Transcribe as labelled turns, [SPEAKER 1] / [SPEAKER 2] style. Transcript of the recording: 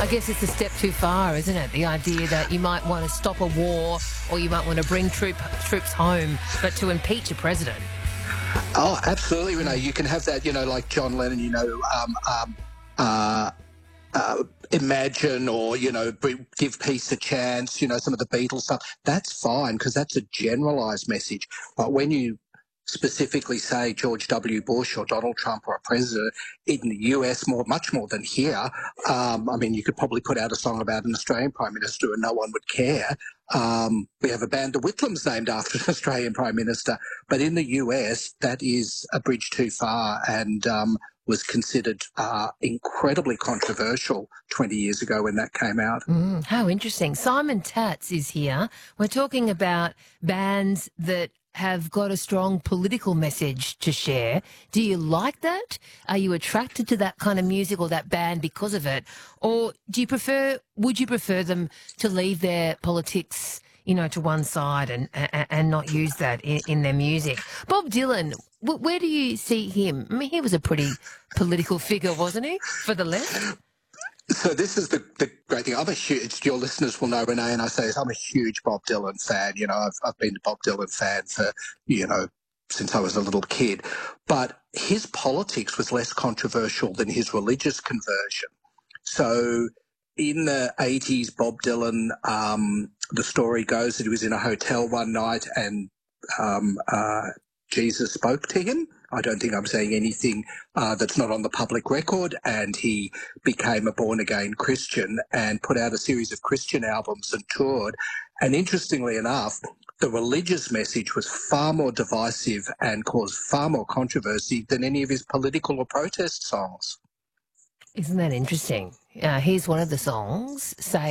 [SPEAKER 1] I guess it's a step too far, isn't it? The idea that you might want to stop a war or you might want to bring troops home, but to impeach a president.
[SPEAKER 2] Oh, absolutely, Renee. You can have that, like John Lennon, imagine or, give peace a chance, some of the Beatles stuff. That's fine because that's a generalised message. But when you specifically say George W. Bush or Donald Trump or a president in the US much more than here, you could probably put out a song about an Australian Prime Minister and no one would care. We have a band, the Whitlams, named after an Australian Prime Minister. But in the US, that is a bridge too far and was considered incredibly controversial 20 years ago when that came out.
[SPEAKER 1] How interesting. Simon Tatz is here. We're talking about bands that have got a strong political message to share. Do you like that? Are you attracted to that kind of music or that band because of it? Or would you prefer them to leave their politics, to one side and not use that in their music? Bob Dylan, where do you see him? I mean, he was a pretty political figure, wasn't he, for the left?
[SPEAKER 2] So this is the great thing. I'm a huge, your listeners will know, Renee, and I say this, I'm a huge Bob Dylan fan. I've been a Bob Dylan fan for, since I was a little kid. But his politics was less controversial than his religious conversion. So in the 80s, Bob Dylan, the story goes that he was in a hotel one night and Jesus spoke to him. I don't think I'm saying anything that's not on the public record. And he became a born-again Christian and put out a series of Christian albums and toured. And interestingly enough, the religious message was far more divisive and caused far more controversy than any of his political or protest songs.
[SPEAKER 1] Isn't that interesting? Here's one of the songs, Say